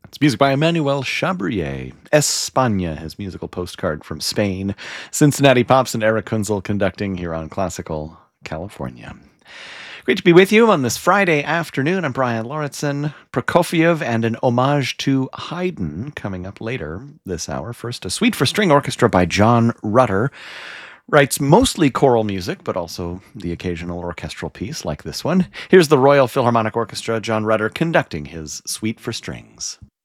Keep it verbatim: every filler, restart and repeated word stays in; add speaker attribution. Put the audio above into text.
Speaker 1: It's music by Emmanuel Chabrier. España, his musical postcard from Spain. Cincinnati Pops and Eric Kunzel conducting here on Classical California. Great to be with you on this Friday afternoon. I'm Brian Lauritsen. Prokofiev and an homage to Haydn coming up later this hour. First, a suite for string orchestra by John Rutter. Writes mostly choral music, but also the occasional orchestral piece like this one. Here's the Royal Philharmonic Orchestra, John Rutter conducting his Suite for Strings.